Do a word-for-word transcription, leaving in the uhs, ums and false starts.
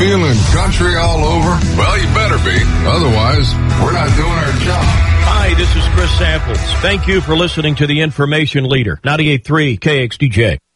feeling country all over? Well, you better be. Otherwise, we're not doing our job. Hi, this is Chris Samples. Thank you for listening to the Information Leader, ninety-eight point three K X D J.